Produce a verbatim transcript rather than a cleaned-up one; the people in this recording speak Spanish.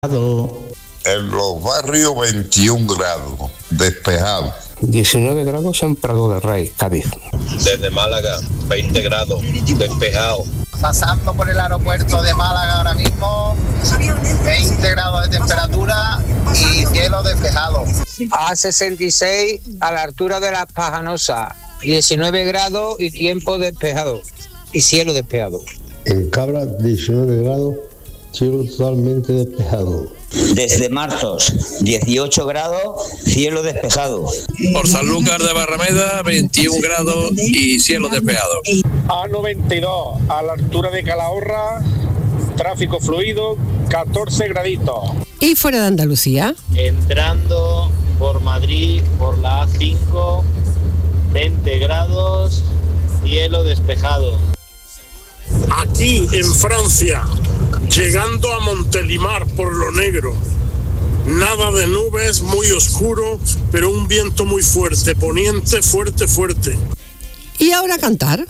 En los barrios veintiún grados, despejado. diecinueve grados en Prado de Rey, Cádiz. Desde Málaga, veinte grados, despejado. Pasando por el aeropuerto de Málaga ahora mismo, veinte grados de temperatura y cielo despejado. A sesenta y seis a la altura de Las Pajanosas, diecinueve grados y tiempo despejado y cielo despejado. En Cabra, diecinueve grados, cielo totalmente despejado. Desde Martos, dieciocho grados, cielo despejado. Por Sanlúcar de Barrameda, veintiún grados y cielo despejado. A noventa y dos, a la altura de Calahorra, tráfico fluido, catorce graditos. ¿Y fuera de Andalucía? Entrando por Madrid, por la A cinco, veinte grados, cielo despejado. Aquí en Francia, llegando a Montelimar por lo negro, nada de nubes, muy oscuro, pero un viento muy fuerte, poniente fuerte, fuerte. ¿Y ahora cantar?